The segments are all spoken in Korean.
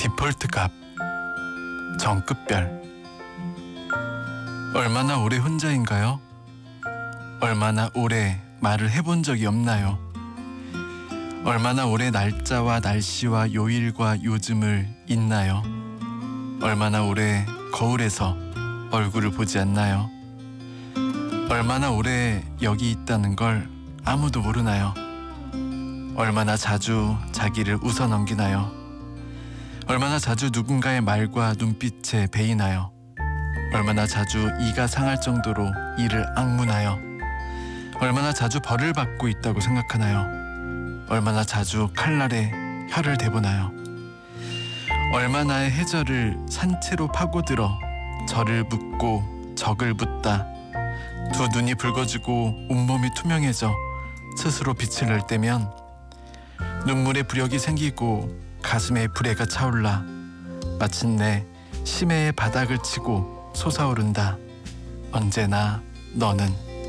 디폴트 값, 정급별. 얼마나 오래 혼자인가요? 얼마나 오래 말을 해본 적이 없나요? 얼마나 오래 날짜와 날씨와 요일과 요즘을 잊나요? 얼마나 오래 거울에서 얼굴을 보지 않나요? 얼마나 오래 여기 있다는 걸 아무도 모르나요? 얼마나 자주 자기를 웃어넘기나요? 얼마나 자주 누군가의 말과 눈빛에 베이나요? 얼마나 자주 이가 상할 정도로 이를 악무나요? 얼마나 자주 벌을 받고 있다고 생각하나요? 얼마나 자주 칼날에 혀를 대보나요? 얼마나의 해저를 산채로 파고들어 저를 묻고 적을 묻다 두 눈이 붉어지고 온몸이 투명해져 스스로 빛을 낼 때면 눈물에 부력이 생기고 가슴에 불에가 차올라 마침내 심해의 바닥을 치고 솟아오른다. 언제나 너는.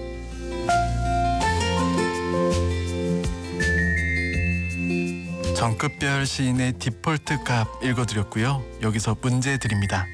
정급별 시인의 디폴트 값 읽어드렸고요. 여기서 문제 드립니다.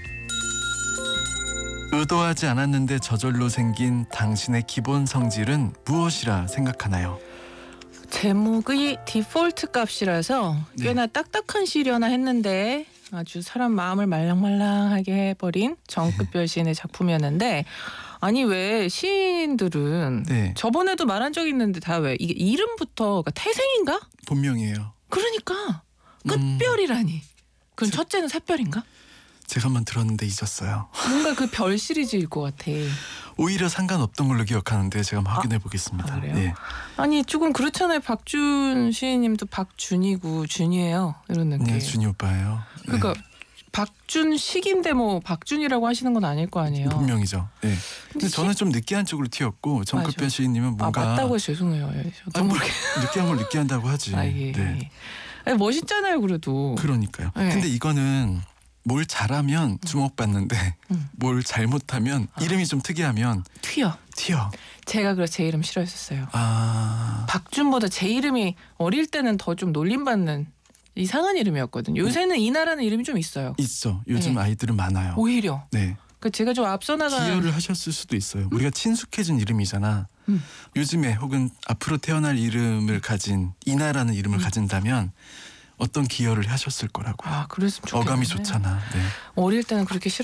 의도하지 않았는데 저절로 생긴 당신의 기본 성질은 무엇이라 생각하나요? 제목이 디폴트 값이라서 꽤나 딱딱한 시려나 했는데 아주 사람 마음을 말랑말랑하게 해버린 정급별 시인의 작품이었는데, 아니 왜 시인들은 저번에도 말한 적 있는데 다 왜 이게 이름부터 그러니까 태생인가? 본명이에요. 그러니까 끝별이라니. 그럼 첫째는 샛별인가? 제가 한번 들었는데 잊었어요. 뭔가 그 별 시리즈일 것 같아. 오히려 상관없던 걸로 기억하는데 제가 한번 확인해 보겠습니다. 그래요? 네. 아니 조금 그렇잖아요. 박준 시인님도 박준이고 준이에요. 이런 느낌. 네, 준이 오빠예요. 그러니까 박준식인데 뭐 박준이라고 하시는 건 아닐 거 아니에요. 본명이죠. 네. 근데 저는 좀 느끼한 쪽으로 튀었고 정급별 시인님은 뭔가 맞다고 해서 죄송해요. 저도 모르게 느끼한 걸 느끼한다고 하지. 예. 네. 아니, 멋있잖아요, 그래도. 그러니까요. 네. 근데 이거는 뭘 잘하면 주목받는데 뭘 잘못하면 이름이 좀 특이하면 튀어. 제가 그래서 제 이름 싫어했었어요. 박준보다 제 이름이 어릴 때는 더 좀 놀림받는 이상한 이름이었거든요. 요새는 이나라는 이름이 좀 있어요. 있어. 요즘 아이들은 많아요. 오히려. 네. 그 제가 좀 앞서 나간 기여를 하셨을 수도 있어요. 우리가 친숙해진 이름이잖아. 요즘에 혹은 앞으로 태어날 이름을 가진 이나라는 이름을 가진다면 어떤 기여를 하셨을 거라고. 그랬으면 좋겠네. 어감이 좋잖아. 네. 어릴 때는 그렇게 싫어.